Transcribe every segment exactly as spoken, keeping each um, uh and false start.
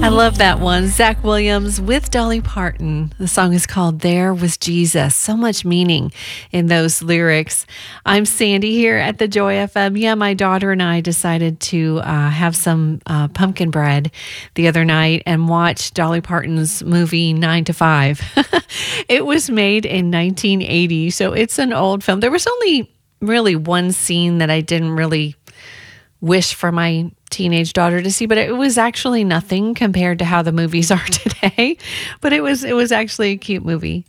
I love that one. Zach Williams with Dolly Parton. The song is called There Was Jesus. So much meaning in those lyrics. I'm Sandy here at the Joy F M. Yeah, my daughter and I decided to uh, have some uh, pumpkin bread the other night and watch Dolly Parton's movie nine to five. It was made in nineteen eighty, so it's an old film. There was only really one scene that I didn't really wish for my teenage daughter to see, but it was actually nothing compared to how the movies are today. But it was it was actually a cute movie.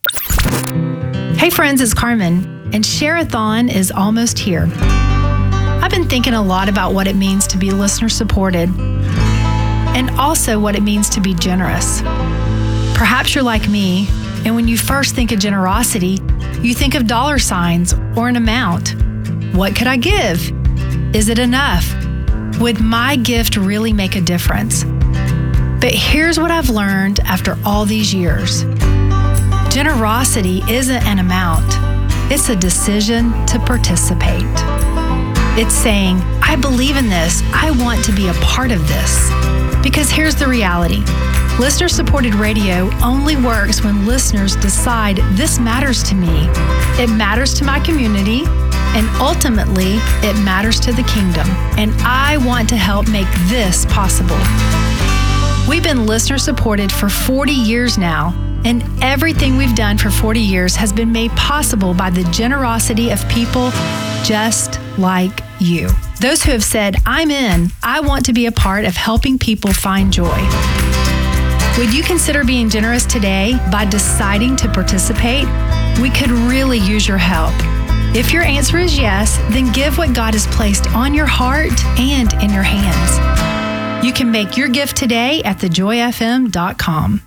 Hey friends, it's Carmen, and Share-a-thon is almost here. I've been thinking a lot about what it means to be listener supported, and also what it means to be generous. Perhaps you're like me, and when you first think of generosity, you think of dollar signs or an amount. What could I give? Is it enough? Would my gift really make a difference? But here's what I've learned after all these years. Generosity isn't an amount. It's a decision to participate. It's saying, I believe in this. I want to be a part of this. Because here's the reality. Listener-supported radio only works when listeners decide this matters to me. It matters to my community. And ultimately, it matters to the kingdom. And I want to help make this possible. We've been listener-supported for forty years now, and everything we've done for forty years has been made possible by the generosity of people just like you. Those who have said, I'm in, I want to be a part of helping people find joy. Would you consider being generous today by deciding to participate? We could really use your help. If your answer is yes, then give what God has placed on your heart and in your hands. You can make your gift today at the joy f m dot com.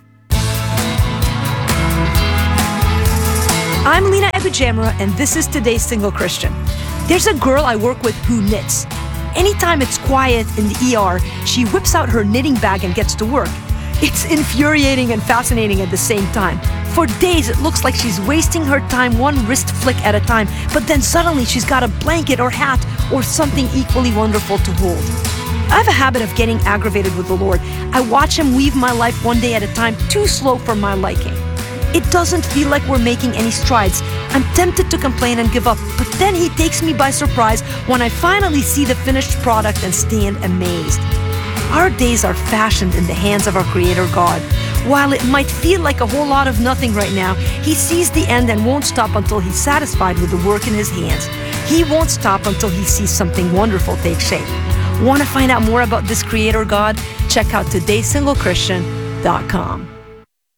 I'm Lena Ebujamra, and this is Today's Single Christian. There's a girl I work with who knits. Anytime it's quiet in the E R, she whips out her knitting bag and gets to work. It's infuriating and fascinating at the same time. For days, it looks like she's wasting her time one wrist flick at a time, but then suddenly she's got a blanket or hat or something equally wonderful to hold. I have a habit of getting aggravated with the Lord. I watch Him weave my life one day at a time, too slow for my liking. It doesn't feel like we're making any strides. I'm tempted to complain and give up, but then He takes me by surprise when I finally see the finished product and stand amazed. Our days are fashioned in the hands of our Creator God. While it might feel like a whole lot of nothing right now, He sees the end and won't stop until He's satisfied with the work in His hands. He won't stop until He sees something wonderful take shape. Want to find out more about this Creator God? Check out todays single christian dot com.